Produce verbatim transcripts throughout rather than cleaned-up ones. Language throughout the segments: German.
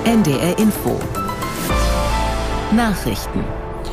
N D R Info. Nachrichten.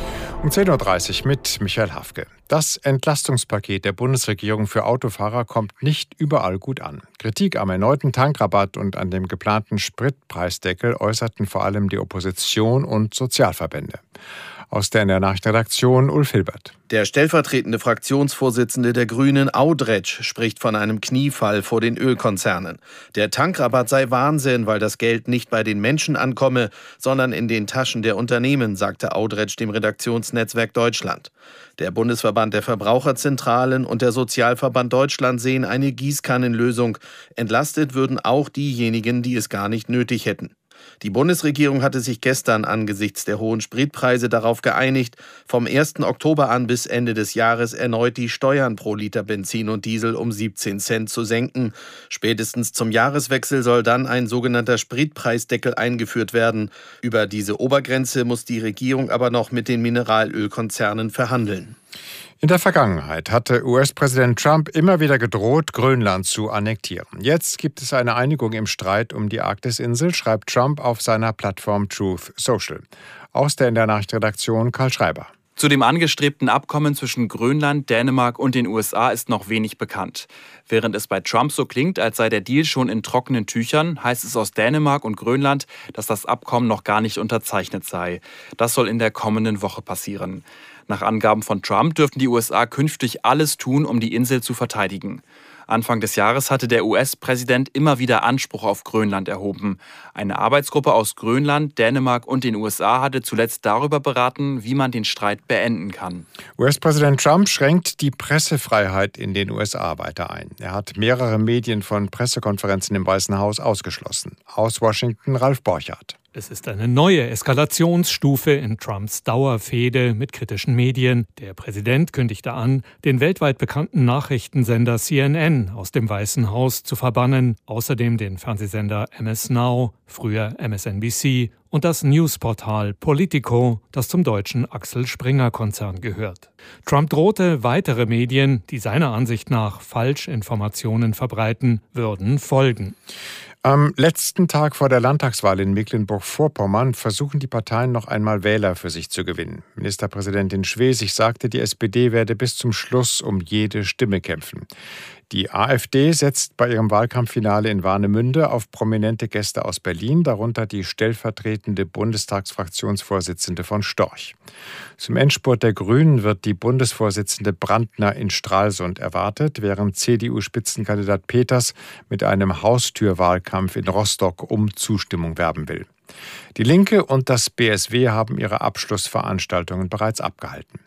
Um zehn Uhr dreißig mit Michael Hafke. Das Entlastungspaket der Bundesregierung für Autofahrer kommt nicht überall gut an. Kritik am erneuten Tankrabatt und an dem geplanten Spritpreisdeckel äußerten vor allem die Opposition und Sozialverbände. Aus der N D R-Nachrichtenredaktion Ulf Hilbert. Der stellvertretende Fraktionsvorsitzende der Grünen, Audretsch, spricht von einem Kniefall vor den Ölkonzernen. Der Tankrabatt sei Wahnsinn, weil das Geld nicht bei den Menschen ankomme, sondern in den Taschen der Unternehmen, sagte Audretsch dem Redaktionsnetzwerk Deutschland. Der Bundesverband der Verbraucherzentralen und der Sozialverband Deutschland sehen eine Gießkannenlösung. Entlastet würden auch diejenigen, die es gar nicht nötig hätten. Die Bundesregierung hatte sich gestern angesichts der hohen Spritpreise darauf geeinigt, vom ersten Oktober an bis Ende des Jahres erneut die Steuern pro Liter Benzin und Diesel um siebzehn Cent zu senken. Spätestens zum Jahreswechsel soll dann ein sogenannter Spritpreisdeckel eingeführt werden. Über diese Obergrenze muss die Regierung aber noch mit den Mineralölkonzernen verhandeln. In der Vergangenheit hatte U S-Präsident Trump immer wieder gedroht, Grönland zu annektieren. Jetzt gibt es eine Einigung im Streit um die Arktisinsel, schreibt Trump auf seiner Plattform Truth Social. Aus der N D R-Nachrichtenredaktion Karl Schreiber. Zu dem angestrebten Abkommen zwischen Grönland, Dänemark und den U S A ist noch wenig bekannt. Während es bei Trump so klingt, als sei der Deal schon in trockenen Tüchern, heißt es aus Dänemark und Grönland, dass das Abkommen noch gar nicht unterzeichnet sei. Das soll in der kommenden Woche passieren. Nach Angaben von Trump dürften die U S A künftig alles tun, um die Insel zu verteidigen. Anfang des Jahres hatte der U S-Präsident immer wieder Anspruch auf Grönland erhoben. Eine Arbeitsgruppe aus Grönland, Dänemark und den U S A hatte zuletzt darüber beraten, wie man den Streit beenden kann. U S-Präsident Trump schränkt die Pressefreiheit in den U S A weiter ein. Er hat mehrere Medien von Pressekonferenzen im Weißen Haus ausgeschlossen. Aus Washington Ralf Borchardt. Es ist eine neue Eskalationsstufe in Trumps Dauerfehde mit kritischen Medien. Der Präsident kündigte an, den weltweit bekannten Nachrichtensender C N N aus dem Weißen Haus zu verbannen, außerdem den Fernsehsender M S Now, früher M S N B C, und das Newsportal Politico, das zum deutschen Axel Springer-Konzern gehört. Trump drohte, weitere Medien, die seiner Ansicht nach Falschinformationen verbreiten, würden folgen. Am letzten Tag vor der Landtagswahl in Mecklenburg-Vorpommern versuchen die Parteien noch einmal Wähler für sich zu gewinnen. Ministerpräsidentin Schwesig sagte, die S P D werde bis zum Schluss um jede Stimme kämpfen. Die AfD setzt bei ihrem Wahlkampffinale in Warnemünde auf prominente Gäste aus Berlin, darunter die stellvertretende Bundestagsfraktionsvorsitzende von Storch. Zum Endspurt der Grünen wird die Bundesvorsitzende Brandner in Stralsund erwartet, während C D U-Spitzenkandidat Peters mit einem Haustürwahlkampf in Rostock um Zustimmung werben will. Die Linke und das B S W haben ihre Abschlussveranstaltungen bereits abgehalten.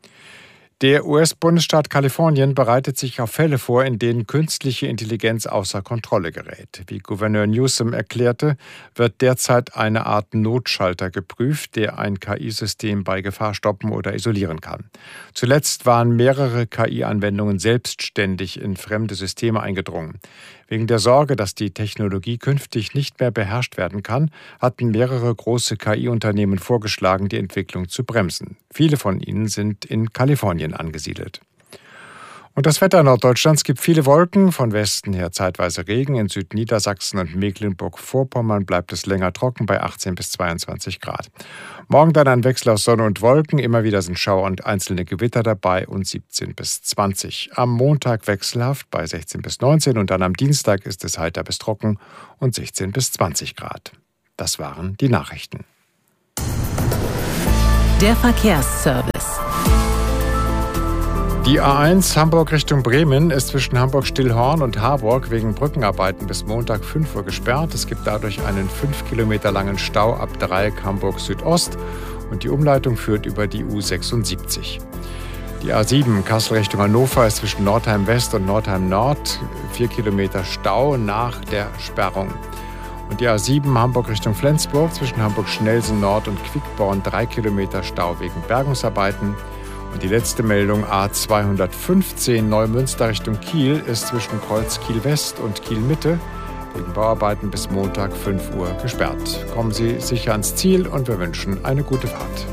Der U S-Bundesstaat Kalifornien bereitet sich auf Fälle vor, in denen künstliche Intelligenz außer Kontrolle gerät. Wie Gouverneur Newsom erklärte, wird derzeit eine Art Notschalter geprüft, der ein K I-System bei Gefahr stoppen oder isolieren kann. Zuletzt waren mehrere K I-Anwendungen selbstständig in fremde Systeme eingedrungen. Wegen der Sorge, dass die Technologie künftig nicht mehr beherrscht werden kann, hatten mehrere große K I-Unternehmen vorgeschlagen, die Entwicklung zu bremsen. Viele von ihnen sind in Kalifornien angesiedelt. Und das Wetter Norddeutschlands gibt viele Wolken, von Westen her zeitweise Regen. In Südniedersachsen und Mecklenburg-Vorpommern bleibt es länger trocken bei achtzehn bis zweiundzwanzig Grad. Morgen dann ein Wechsel aus Sonne und Wolken, immer wieder sind Schauer und einzelne Gewitter dabei und siebzehn bis zwanzig. Am Montag wechselhaft bei sechzehn bis neunzehn und dann am Dienstag ist es heiter bis trocken und sechzehn bis zwanzig Grad. Das waren die Nachrichten. Der Verkehrsservice. Die A eins Hamburg Richtung Bremen ist zwischen Hamburg-Stillhorn und Harburg wegen Brückenarbeiten bis Montag fünf Uhr gesperrt. Es gibt dadurch einen fünf Kilometer langen Stau ab Dreieck Hamburg Südost und die Umleitung führt über die U sechsundsiebzig. Die A sieben Kassel Richtung Hannover ist zwischen Nordheim West und Nordheim Nord vier Kilometer Stau nach der Sperrung. Und die A sieben Hamburg Richtung Flensburg zwischen Hamburg-Schnelsen Nord und Quickborn drei Kilometer Stau wegen Bergungsarbeiten. Und die letzte Meldung, A zweihundertfünfzehn Neumünster Richtung Kiel ist zwischen Kreuz Kiel West und Kiel Mitte wegen Bauarbeiten bis Montag fünf Uhr gesperrt. Kommen Sie sicher ans Ziel und wir wünschen eine gute Fahrt.